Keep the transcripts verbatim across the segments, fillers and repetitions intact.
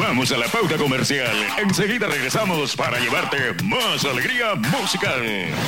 Vamos a la pauta comercial. Enseguida regresamos para llevarte más alegría musical.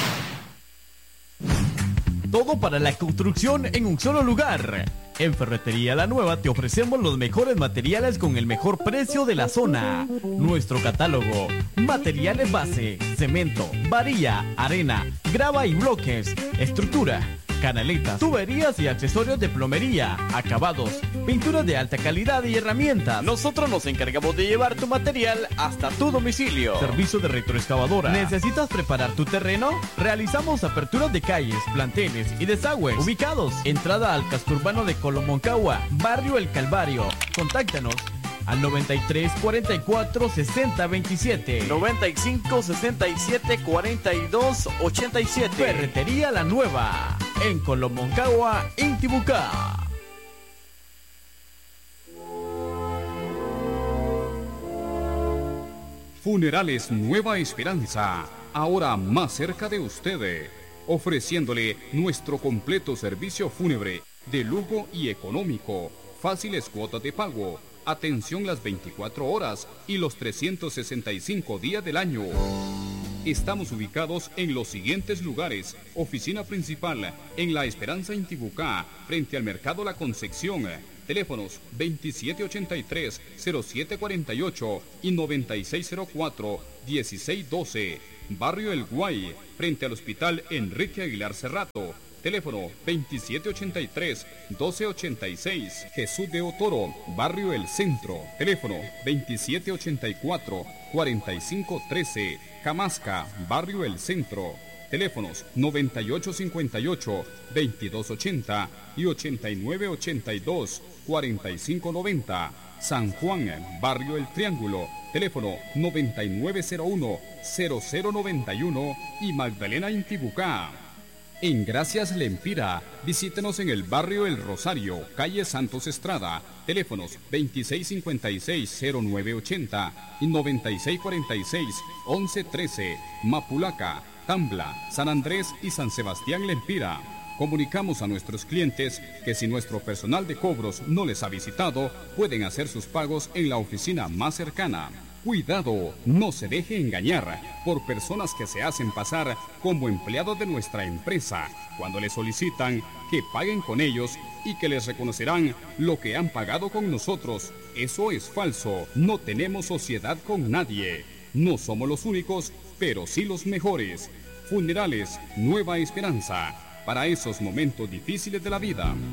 Todo para la construcción en un solo lugar. En Ferretería La Nueva te ofrecemos los mejores materiales con el mejor precio de la zona. Nuestro catálogo: materiales base, cemento, varilla, arena, grava y bloques, estructura, canaletas, tuberías y accesorios de plomería, acabados, pinturas de alta calidad y herramientas. Nosotros nos encargamos de llevar tu material hasta tu domicilio. Servicio de retroexcavadora. ¿Necesitas preparar tu terreno? Realizamos aperturas de calles, planteles y desagües. Ubicados: entrada al casco urbano de Colomoncagua, barrio El Calvario. Contáctanos al noventa y tres, cuarenta y cuatro, sesenta, veintisiete, noventa y cinco, sesenta y siete, cuarenta y dos, ochenta y siete. Ferretería La Nueva, en Colomoncagua, Intibucá. Funerales Nueva Esperanza, ahora más cerca de usted, ofreciéndole nuestro completo servicio fúnebre de lujo y económico, fáciles cuotas de pago, atención las veinticuatro horas y los trescientos sesenta y cinco días del año. Estamos ubicados en los siguientes lugares: oficina principal en La Esperanza, Intibucá, frente al Mercado La Concepción. Teléfonos veintisiete ochenta y tres, cero siete cuarenta y ocho y noventa y seis cero cuatro, dieciséis doce. Barrio El Guay, frente al Hospital Enrique Aguilar Cerrato. Teléfono veintisiete ochenta y tres, doce ochenta y seis. Jesús de Otoro, Barrio El Centro. Teléfono veintisiete ochenta y cuatro, cuarenta y cinco trece. Camasca, Barrio El Centro. Teléfonos noventa y ocho cincuenta y ocho, veintidós ochenta y ochenta y nueve ochenta y dos, cuarenta y cinco noventa. San Juan, Barrio El Triángulo. Teléfono noventa y nueve cero uno, cero cero noventa y uno y Magdalena, Intibucá. En Gracias Lempira, visítenos en el barrio El Rosario, calle Santos Estrada. Teléfonos veintiséis cincuenta y seis, cero nueve ochenta y noventa y seis cuarenta y seis, once trece. Mapulaca, Tambla, San Andrés y San Sebastián Lempira. Comunicamos a nuestros clientes que si nuestro personal de cobros no les ha visitado, pueden hacer sus pagos en la oficina más cercana. Cuidado, no se deje engañar por personas que se hacen pasar como empleados de nuestra empresa cuando les solicitan que paguen con ellos y que les reconocerán lo que han pagado con nosotros. Eso es falso, no tenemos sociedad con nadie. No somos los únicos, pero sí los mejores. Funerales Nueva Esperanza, para esos momentos difíciles de la vida.